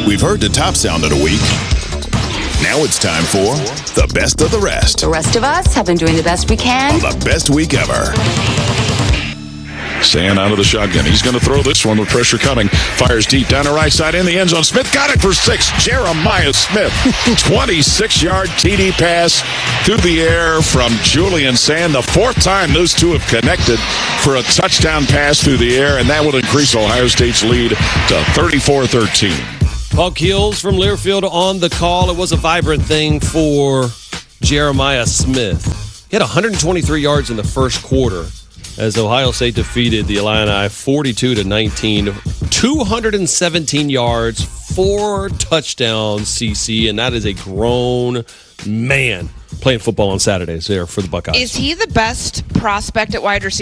We've heard the top sound of the week. Now it's time for the best of the rest. The rest of us have been doing the best we can. On the best week ever. Sand out of the shotgun. He's going to throw this one with pressure coming. Fires deep down the right side in the end zone. Smith got it for 6. Jeremiah Smith. 26-yard TD pass through the air from Julian Sand. The 4th time those two have connected for a touchdown pass through the air, and that will increase Ohio State's lead to 34-13. Paul Keels from Learfield on the call. It was a vibrant thing for Jeremiah Smith. He had 123 yards in the first quarter as Ohio State defeated the Illini 42-19. 217 yards, 4 touchdowns, CC, and that is a grown man playing football on Saturdays there for the Buckeyes. Is he the best prospect at wide receiver?